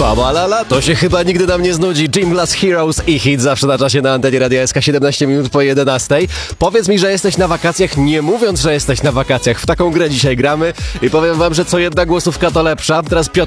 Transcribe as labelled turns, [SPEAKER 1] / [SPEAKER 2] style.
[SPEAKER 1] Babalala, to się chyba nigdy nam nie znudzi. Gym Blast Heroes i hit zawsze na czasie na antenie Radia SK 17 minut po 11. Powiedz mi, że jesteś na wakacjach, nie mówiąc, że jesteś na wakacjach. W taką grę dzisiaj gramy i powiem wam, że co jedna głosówka to lepsza. Teraz Piotr